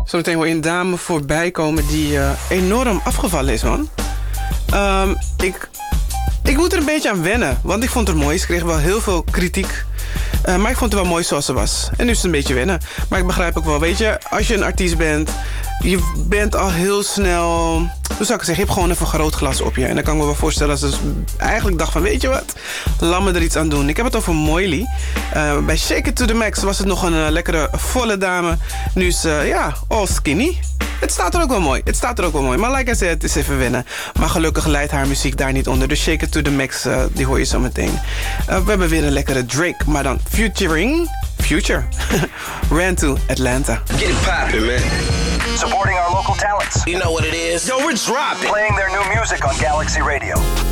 Zometeen hoor je een dame voorbij komen die enorm afgevallen is, man. Ik moet er een beetje aan wennen, want ik vond het mooi. Ze kreeg wel heel veel kritiek. Maar ik vond het wel mooi zoals ze was. En nu is het een beetje wennen. Maar ik begrijp ook wel, weet je, als je een artiest bent, je bent al heel snel, hoe zou ik zeggen, je hebt gewoon even een groot glas op je. En dan kan ik me wel voorstellen dat ze eigenlijk dacht van, weet je wat, laat me er iets aan doen. Ik heb het over Moily. Bij Shake It To The Max was het nog een lekkere volle dame. Nu is ze, all skinny. Het staat er ook wel mooi. Maar like I said, het is even wennen. Maar gelukkig leidt haar muziek daar niet onder. Dus Shake It To The Max, die hoor je zo meteen. We hebben weer een lekkere Drake, maar dan featuring Future. Ran to Atlanta. Get it poppin', man. Supporting our local talents. You know what it is. Yo, we're dropping. Playing their new music on Galaxy Radio.